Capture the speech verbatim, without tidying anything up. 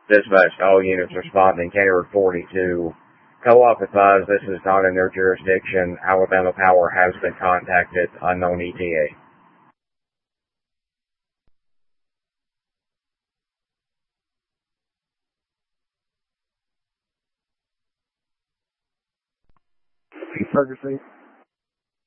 Dispatch to all units responding. Carrier forty-two. Co-op advised this is not in their jurisdiction. Alabama Power has been contacted. Unknown E T A. Ferguson.